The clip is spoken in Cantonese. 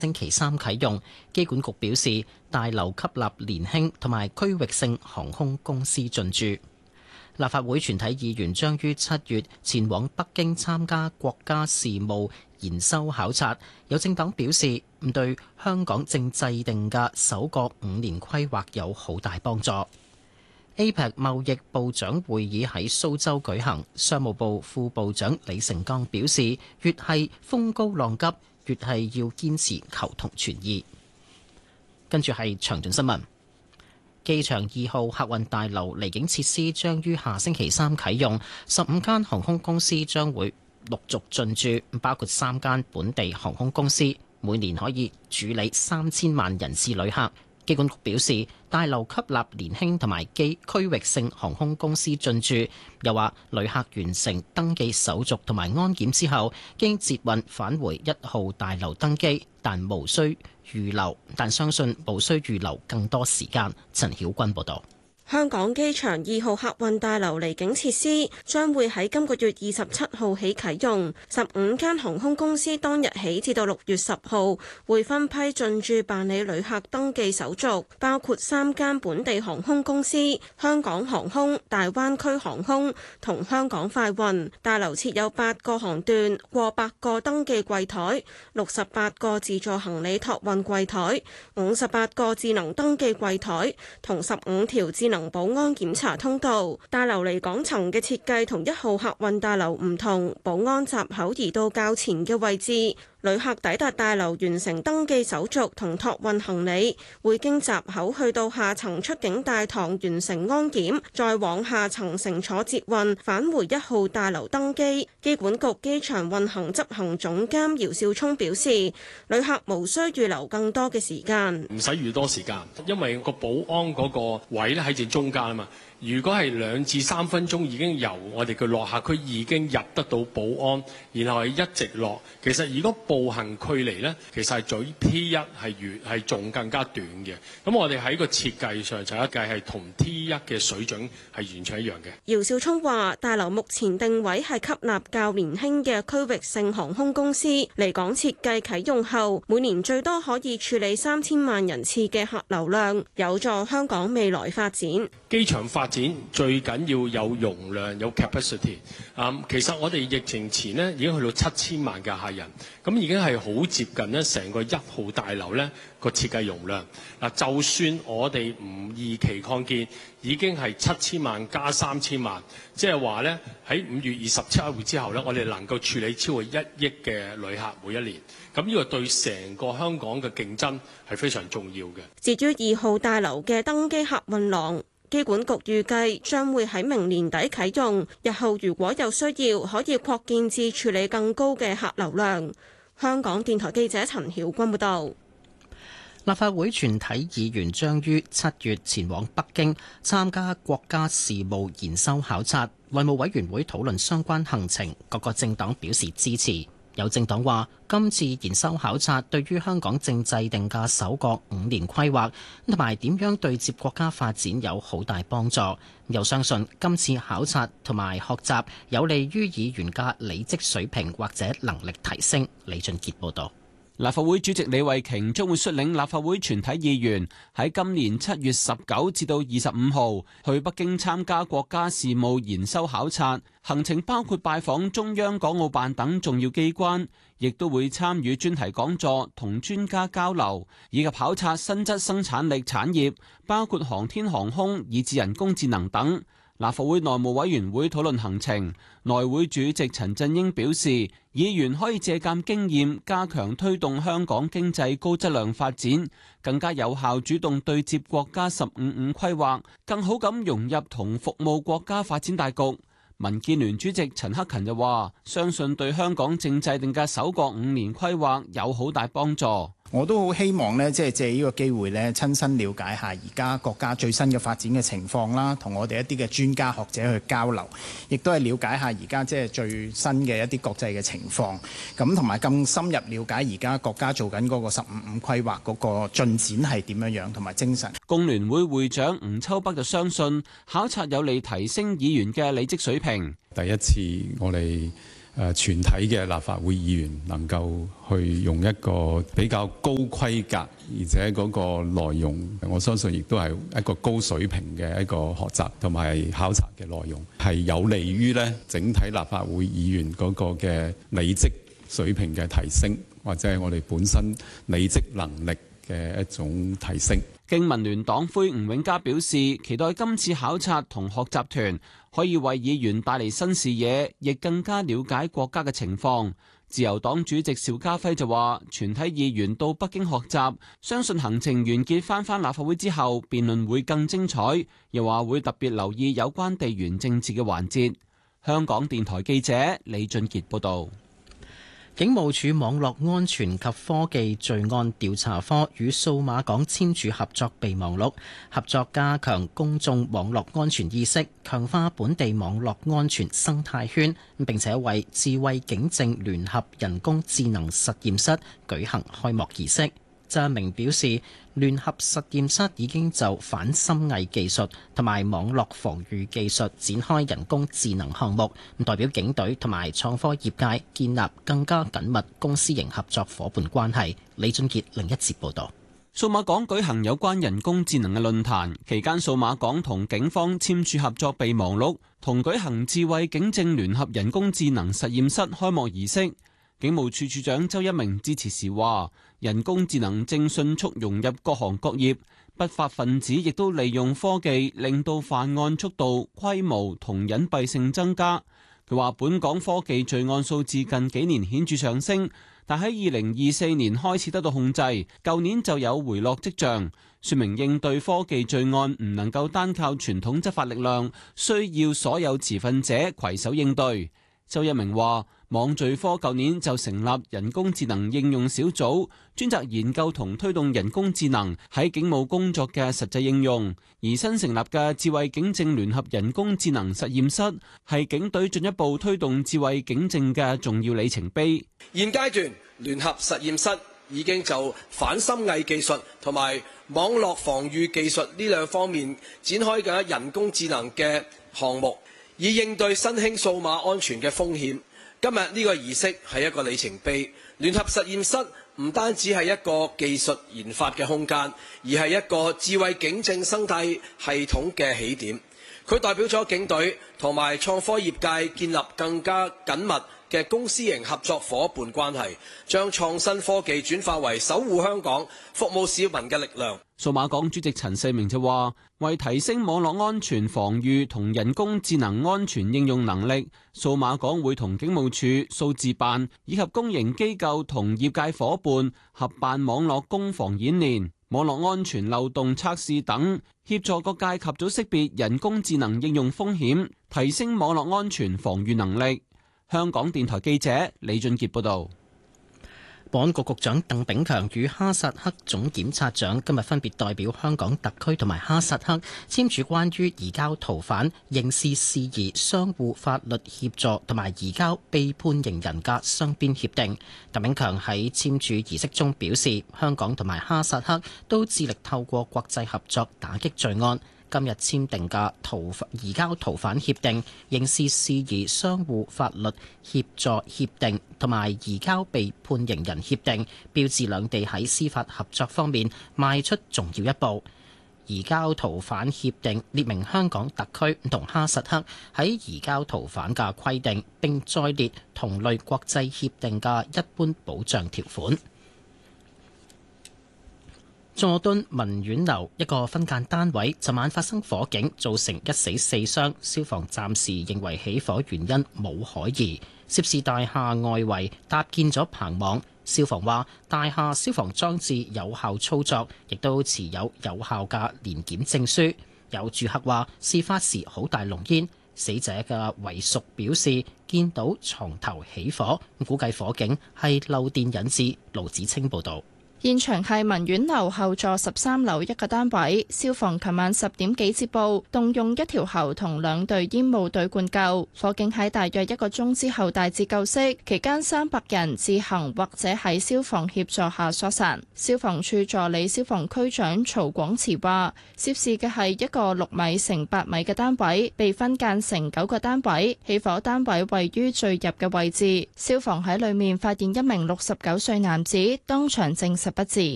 星期三啟用。機管局表示，大樓吸納年輕同埋區域性航空公司進駐。立法會全體議員將於7月前往北京參加國家事務研修考察。有政黨表示，對香港正制定嘅首個5年規劃有好大幫助。APEC 貿易部長會議喺蘇州舉行，商務部副部長李成鋼表示，越係風高浪急，越係要堅持求同存異。跟住係詳盡新聞。機場2號客運大樓離境設施將於下星期三啟用，15間航空公司將會陸續進駐，包括3間本地航空公司，每年可以處理3000萬人次旅客。機管局表示，大樓吸納年輕同埋區域性航空公司進駐，又話旅客完成登記手續同埋安檢之後，經捷運返回1號大樓登機，但相信無需預留更多時間。陳曉君報導。 香港機場2號客運大樓離境設施將會喺今個月27號起啟用，15間航空公司當日起至到6月10號會分批進駐辦理旅客登記手續，包括3間本地航空公司、香港航空、大灣區航空同香港快運。大樓設有8個航段、過百個登記櫃台、68個自助行李託運櫃台、58個智能登記櫃台同15條智能保安檢查通道。大樓離港層嘅設計同1號客運大樓唔同，保安閘口移到較前嘅位置。旅客抵達大樓完成登記手續同託運行李，會經閘口去到下層出境大堂完成安檢，再往下層乘坐捷運返回1號大樓登機。機管局機場運行執行總監姚少聰表示，旅客無需預留更多嘅時間， 唔使預多時間，因為個保安嗰個位咧喺正中間啊嘛。如果係2至3分鐘已經由我哋嘅落客區已經入得到保安，然後係一直落。其實如果步行距離呢，其實係比 T1 係仲更加短嘅。咁我哋喺個設計上就一計係同 T1 嘅水準係完全一樣嘅。 姚少聰話：大樓目前定位係吸納較年輕嘅區域性航空公司，離港設計啟用後，每年最多可以處理3000萬人次嘅客流量，有助香港未來發展。 機場發展最緊要有容量，有 capacity。其實我哋疫情前呢已經去到7000萬嘅客人，咁已經係好接近呢成個1號大樓呢個設計容量。就算我哋唔二期擴建，已經係7000萬加3000萬，即係話呢喺5月27號之後呢，我哋能夠處理超過1億嘅旅客每一年。咁呢個對成個香港嘅競爭係非常重要嘅。 至於2號大樓嘅登機客運廊，機管局預計將會喺明年底啟用，日後如果有需要，可以擴建至處理更高嘅客流量。香港電台記者陳曉君報道。 立法會全體議員將於7月前往北京參加國家事務研修考察，內務委員會討論相關行程，各個政黨表示支持。有政黨話，今次研修考察對於香港正制定嘅首個5年規劃同埋點樣對接國家發展有好大幫助，又相信今次考察同埋學習有利於議員嘅履職水平或者能力提升。李俊傑報導。 立法會主席李慧瓊將會率領立法會全體議員喺今年7月19至到25號去北京參加國家事務研修考察，行程包括拜訪中央港澳辦等重要機關，亦都會參與專題講座同專家交流，以及考察新質生產力產業，包括航天航空以至人工智能等。立法會內務委員會討論行程，內會主席陳振英表示，議員可以借鑑經驗，加強推動香港經濟高質量發展，更加有效主動對接國家15-5規劃，更好咁融入同服務國家發展大局。民建聯主席陳克勤就話，相信對香港正制定嘅首個5年規劃有好大幫助。 我都好希望呢，即係借呢個機會呢，親身了解下而家國家最新嘅發展嘅情況啦，同我哋一啲嘅專家學者去交流，亦都係了解下而家即係最新嘅一啲國際嘅情況，咁同埋更深入了解而家國家做緊嗰個15-5規劃嗰個進展係點樣樣，同埋精神。 工聯會會長吳秋北就相信考察有利提升議員嘅履職水平。 第一次我哋全體嘅立法會議員能夠去用一個比較高規格，而且嗰個內容，我相信亦都係一個高水平嘅一個學習同埋考察嘅內容，係有利於咧整體立法會議員嗰個嘅履職水平嘅提升，或者係我哋本身履職能力嘅一種提升。 經民聯黨魁吳永嘉表示，期待今次考察同學習團可以為議員帶嚟新視野，亦更加了解國家嘅情況。自由黨主席邵家輝就話，全體議員到北京學習，相信行程完結返立法會之後，辯論會更精彩。又話會特別留意有關地緣政治嘅環節。香港電台記者李俊傑報導。 警務處網絡安全及科技罪案調查科與數碼港簽署合作備忘錄，合作加強公眾網絡安全意識，強化本地網絡安全生態圈，並且為智慧警政聯合人工智能實驗室舉行開幕儀式。張明表示，聯合實驗室已經就反深偽技術同埋網絡防禦技術展開人工智能項目，代表警隊同埋創科業界建立更加緊密公私營合作伙伴關係。李俊傑另一節報導。 數碼港舉行有關人工智能嘅論壇，期間數碼港同警方簽署合作備忘錄，同舉行智慧警政聯合人工智能實驗室開幕儀式。警務處處長周一鳴致辭時話，人工智能正迅速融入各行各業，不法分子亦都利用科技令到犯案速度、規模同隱蔽性增加。佢話本港科技罪案數字近幾年顯著上升，但喺2024年開始得到控制，舊年就有回落跡象，說明應對科技罪案唔能夠單靠傳統執法力量，需要所有持份者攜手應對。周一鳴話，網罪科舊年就成立人工智能應用小組，專責研究同推動人工智能喺警務工作嘅實際應用。而新成立嘅智慧警政聯合人工智能實驗室，係警隊進一步推動智慧警政嘅重要里程碑。 現階段，聯合實驗室已經就反深偽技術同埋網絡防禦技術呢兩方面展開嘅人工智能嘅項目，以應對新興數碼安全嘅風險。今日呢個儀式係一個里程碑，聯合實驗室唔單止係一個技術研發嘅空間，而係一個智慧警政生態系統嘅起點。佢代表咗警隊同埋創科業界建立更加緊密嘅公私營合作伙伴關係，將創新科技轉化為守護香港、服務市民嘅力量。 數碼港主席陳世明就話，為提升網絡安全防禦同人工智能安全應用能力，數碼港會同警務處、數字辦以及公營機構同業界伙伴合辦網絡攻防演練、網絡安全漏洞測試等，協助各界及早識別人工智能應用風險，提升網絡安全防禦能力。香港電台記者李俊傑報道。 保安局局長鄧炳強與哈薩克總檢察長今日分別代表香港特區同埋哈薩克簽署關於移交逃犯、刑事事宜相互法律協助同埋移交被判刑人嘅雙邊協定。鄧炳強喺簽署儀式中表示，香港同埋哈薩克都致力透過國際合作打擊罪案。今日簽訂嘅移交逃犯協定、刑事事宜相互法律協助協定同埋移交被判刑人協定，標誌兩地喺司法合作方面邁出重要一步。移交逃犯協定列明香港特區同哈薩克喺移交逃犯嘅規定，並載列同類國際協定嘅一般保障條款。佐敦文苑樓一個分間單位昨晚發生火警，造成1死4傷，消防暫時認為起火原因冇可疑。涉事大廈外圍搭建咗棚網，消防話大廈消防裝置有效操作，亦都持有有效嘅年檢證書。有住客話事發時好大濃煙，死者嘅遺屬表示見到床頭起火，估計火警係漏電引致。盧子清報導。 現場係文苑樓後座13樓一個單位，消防琴晚10點幾接報，動用一條喉同2隊煙霧隊灌救，火警喺大約1個鐘之後大致救熄，期間300人自行或者喺消防協助下疏散。消防處助理消防區長曹廣慈話，涉事嘅係一個6米乘8米嘅單位，被分間成9個單位，起火單位位於最入嘅位置，消防喺裏面發現一名69歲男子，當場證實不治。